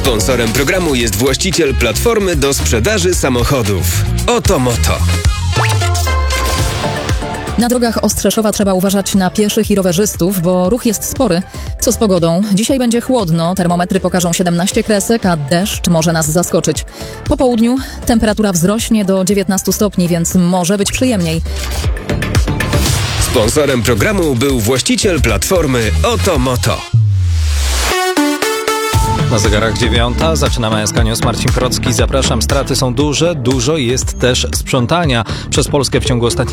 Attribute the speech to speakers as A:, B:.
A: Sponsorem programu jest właściciel platformy do sprzedaży samochodów. Oto Moto.
B: Na drogach Ostrzeszowa trzeba uważać na pieszych i rowerzystów, bo ruch jest spory. Co z pogodą? Dzisiaj będzie chłodno, termometry pokażą 17 kresek, a deszcz może nas zaskoczyć. Po południu temperatura wzrośnie do 19 stopni, więc może być przyjemniej.
A: Sponsorem programu był właściciel platformy Oto Moto.
C: Na zegarach 9:00. Zaczynamy SK News. Marcin Procki. Zapraszam. Straty są duże. Dużo jest też sprzątania przez Polskę w ciągu ostatnich